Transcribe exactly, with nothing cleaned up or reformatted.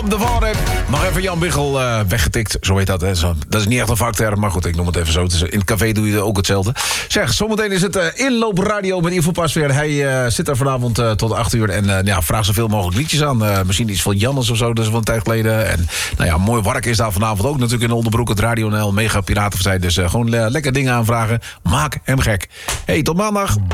De Valreep. Nog even Jan Biggel uh, weggetikt. Zo heet dat, hè. Zo, dat is niet echt een vakterm, maar goed, ik noem het even zo. In het café doe je ook hetzelfde. Zeg, zometeen is het uh, inloopradio met Ivo Pasveer. Hij uh, zit er vanavond uh, tot acht uur. En uh, ja, vraag zoveel mogelijk liedjes aan. Uh, misschien iets van Jannes of zo, dat is wel een tijd geleden. En nou ja, mooi wark is daar vanavond ook natuurlijk in Onderbroek. Het Radio N L, mega piratenverzij. Dus uh, gewoon uh, lekker dingen aanvragen. Maak hem gek. Hey, tot maandag.